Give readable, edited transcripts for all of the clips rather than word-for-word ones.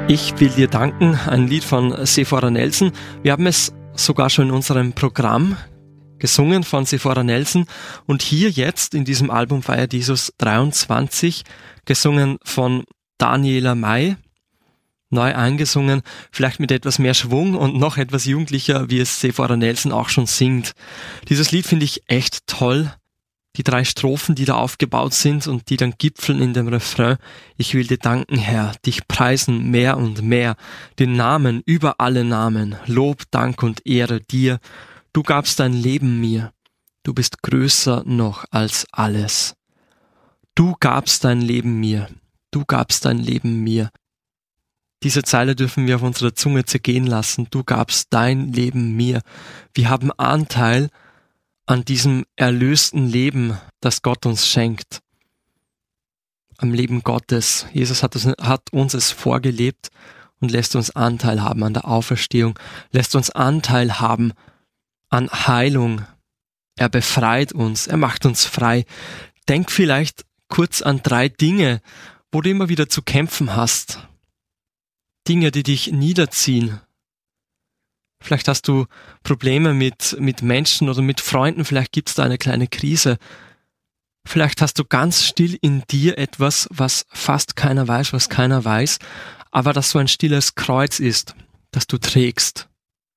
Ich will dir danken, ein Lied von Sephora Nelson. Wir haben es sogar schon in unserem Programm gesungen von Sephora Nelson und hier jetzt in diesem Album Feiert Jesus 23 gesungen von Daniela May, neu eingesungen, vielleicht mit etwas mehr Schwung und noch etwas jugendlicher, wie es Sephora Nelson auch schon singt. Dieses Lied finde ich echt toll. Die 3 Strophen, die da aufgebaut sind und die dann gipfeln in dem Refrain. Ich will dir danken, Herr, dich preisen mehr und mehr, den Namen über alle Namen, Lob, Dank und Ehre dir. Du gabst dein Leben mir, du bist größer noch als alles. Du gabst dein Leben mir, du gabst dein Leben mir. Diese Zeile dürfen wir auf unserer Zunge zergehen lassen. Du gabst dein Leben mir. Wir haben Anteil an diesem erlösten Leben, das Gott uns schenkt. Am Leben Gottes. Jesus hat uns es vorgelebt und lässt uns Anteil haben an der Auferstehung, lässt uns Anteil haben an Heilung. Er befreit uns, er macht uns frei. Denk vielleicht kurz an 3 Dinge, wo du immer wieder zu kämpfen hast. Dinge, die dich niederziehen. Vielleicht hast du Probleme mit Menschen oder mit Freunden, vielleicht gibt es da eine kleine Krise. Vielleicht hast du ganz still in dir etwas, was fast keiner weiß, was keiner weiß, aber das so ein stilles Kreuz ist, das du trägst.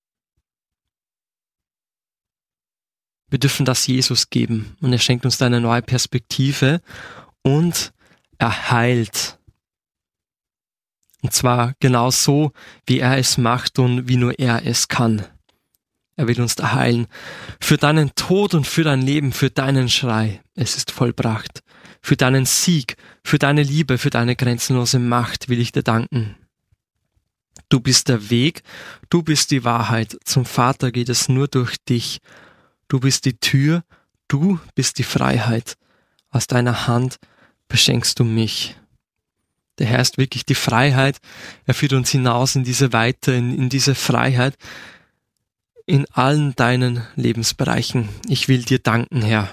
Wir dürfen das Jesus geben und er schenkt uns da eine neue Perspektive und er heilt. Und zwar genau so, wie er es macht und wie nur er es kann. Er will uns da heilen. Für deinen Tod und für dein Leben, für deinen Schrei, es ist vollbracht. Für deinen Sieg, für deine Liebe, für deine grenzenlose Macht will ich dir danken. Du bist der Weg, du bist die Wahrheit. Zum Vater geht es nur durch dich. Du bist die Tür, du bist die Freiheit. Aus deiner Hand beschenkst du mich. Der Herr ist wirklich die Freiheit. Er führt uns hinaus in diese Weite, in diese Freiheit, in allen deinen Lebensbereichen. Ich will dir danken, Herr.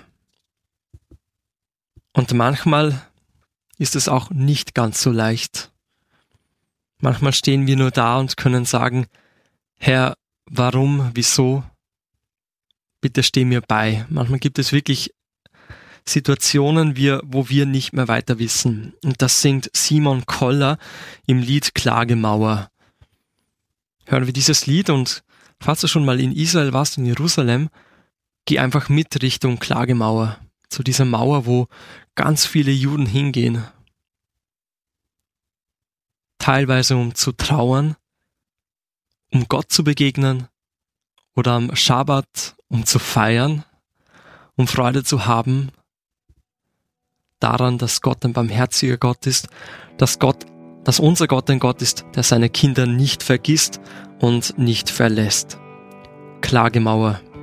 Und manchmal ist es auch nicht ganz so leicht. Manchmal stehen wir nur da und können sagen, Herr, warum, wieso? Bitte steh mir bei. Manchmal gibt es wirklich Situationen, wo wir nicht mehr weiter wissen. Und das singt Simon Koller im Lied Klagemauer. Hören wir dieses Lied und falls du schon mal in Israel warst, in Jerusalem, geh einfach mit Richtung Klagemauer. Zu dieser Mauer, wo ganz viele Juden hingehen. Teilweise um zu trauern, um Gott zu begegnen oder am Schabbat um zu feiern, um Freude zu haben, daran, dass Gott ein barmherziger Gott ist, dass unser Gott ein Gott ist, der seine Kinder nicht vergisst und nicht verlässt. Klagemauer.